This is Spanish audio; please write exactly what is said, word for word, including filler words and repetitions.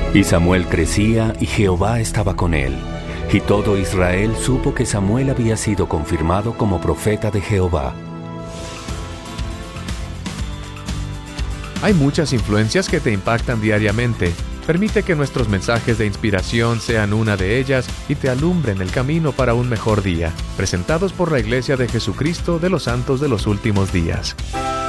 Y Samuel crecía, y Jehová estaba con él. Y todo Israel supo que Samuel había sido confirmado como profeta de Jehová. Hay muchas influencias que te impactan diariamente. Permite que nuestros mensajes de inspiración sean una de ellas y te alumbren el camino para un mejor día. Presentados por la Iglesia de Jesucristo de los Santos de los Últimos Días.